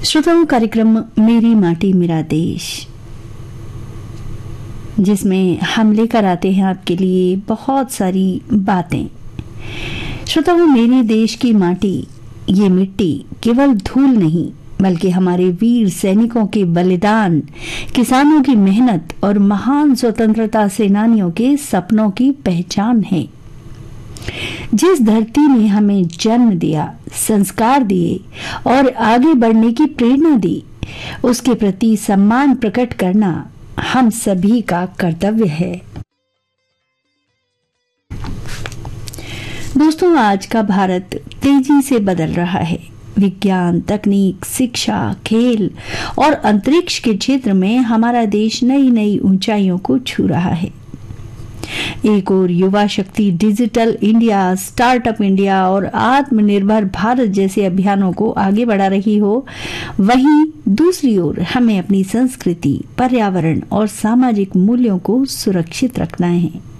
श्रोताओं, कार्यक्रम मेरी माटी मेरा देश, जिसमें हम लेकर आते हैं आपके लिए बहुत सारी बातें। श्रोताओं, मेरे देश की माटी, ये मिट्टी केवल धूल नहीं बल्कि हमारे वीर सैनिकों के बलिदान, किसानों की मेहनत और महान स्वतंत्रता सेनानियों के सपनों की पहचान है। जिस धरती ने हमें जन्म दिया, संस्कार दिए और आगे बढ़ने की प्रेरणा दी, उसके प्रति सम्मान प्रकट करना हम सभी का कर्तव्य है। दोस्तों, आज का भारत तेजी से बदल रहा है। विज्ञान, तकनीक, शिक्षा, खेल और अंतरिक्ष के क्षेत्र में हमारा देश नई नई ऊंचाइयों को छू रहा है। एक और युवा शक्ति डिजिटल इंडिया, स्टार्टअप इंडिया और आत्मनिर्भर भारत जैसे अभियानों को आगे बढ़ा रही हो, वहीं दूसरी ओर हमें अपनी संस्कृति, पर्यावरण और सामाजिक मूल्यों को सुरक्षित रखना है।